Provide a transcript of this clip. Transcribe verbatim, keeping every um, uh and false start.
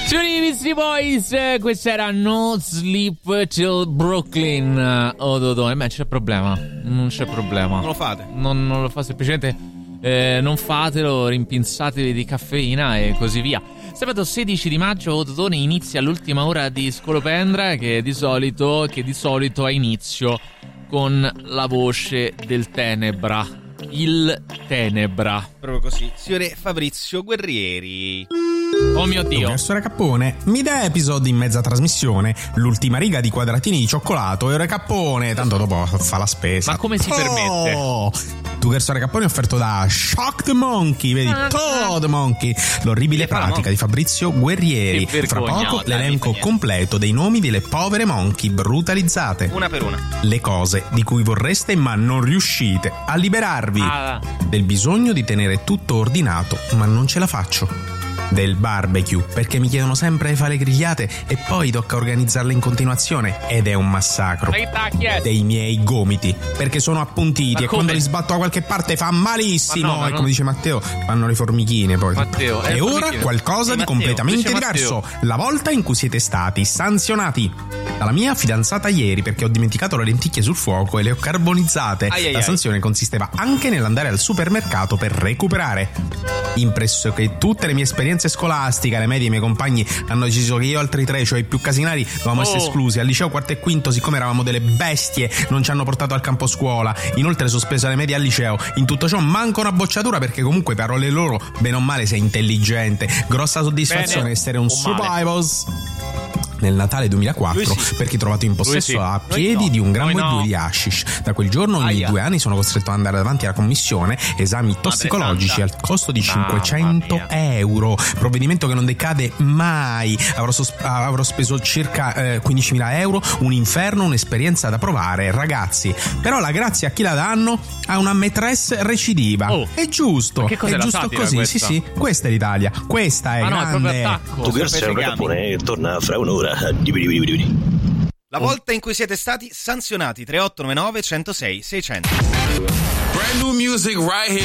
Signori i Beastie Boys, questa era No Sleep Till Brooklyn. Oh Dodone, beh c'è problema. Non c'è problema. Non lo fate? Non, non lo fa semplicemente. Eh, non fatelo, rimpinzatevi di caffeina e così via. Sabato sedici di maggio, oh Dodone, inizia l'ultima ora di Scolopendra, che di solito, che di solito ha inizio con la voce del Tenebra. Il Tenebra. Proprio così. Signore Fabrizio Guerrieri. Oh mio Dio. Professore Cappone, mi dà episodi in mezza trasmissione, l'ultima riga di quadratini di cioccolato, e ora Cappone, tanto dopo fa la spesa. Ma come si permette? Oh! Professore Cappone offerto da Shock the Monkey, vedi, Toad Monkey, l'orribile pratica di Fabrizio Guerrieri. Fra poco l'elenco completo dei nomi delle povere monkey brutalizzate. Una per una. Le cose di cui vorreste ma non riuscite a liberarvi. Ah. Del bisogno di tenere tutto ordinato ma non ce la faccio. Del barbecue, perché mi chiedono sempre di fare le grigliate e poi tocca organizzarle in continuazione ed è un massacro. Dei miei gomiti, perché sono appuntiti ma e come? quando li sbatto da qualche parte fa malissimo. Ma no, ma e no. come dice Matteo, fanno le formichine poi. Matteo, e eh, ora formichine. qualcosa Eh, di Matteo, completamente dice diverso. La volta in cui siete stati sanzionati dalla mia fidanzata ieri perché ho dimenticato le lenticchie sul fuoco e le ho carbonizzate. Ai, ai, La ai. sanzione consisteva anche nell'andare al supermercato per recuperare. In pressoché tutte le mie esperienze scolastiche, alle medie i miei compagni hanno deciso che io e altri tre, cioè i più casinari, dovevamo Oh. essere esclusi. Al liceo quarto e quinto, siccome eravamo delle bestie, non ci hanno portato al campo scuola. Inoltre sospeso alle medie al liceo. In tutto ciò manca una bocciatura perché comunque parole loro, bene o male sei intelligente. Grossa soddisfazione Bene essere un o male. survivors. Nel Natale duemilaquattro, Lui sì. per chi trovato in possesso Lui sì. a Noi piedi no. di un grammo Noi e no. due di hashish. Da quel giorno ogni Aia. due anni sono costretto ad andare davanti alla commissione, esami tossicologici santa. al costo di Mamma cinquecento mia. euro, provvedimento che non decade mai. Avrò, sos- avrò speso circa eh, quindicimila euro, un inferno, un'esperienza da provare, ragazzi. Però la grazia a chi la danno ha una maîtresse recidiva. Oh. È giusto, Ma che cos'è è la giusto satira così. questa? Sì, sì, questa è l'Italia. Questa è Ma no, è proprio grande. attacco. Tu Sempre sei un Fregami. Cappone, torna fra un'ora. Dibi, dibi, dibi, dibi. La volta in cui siete stati sanzionati. Tre otto nove nove uno zero sei sei zero zero. Brand new music right here.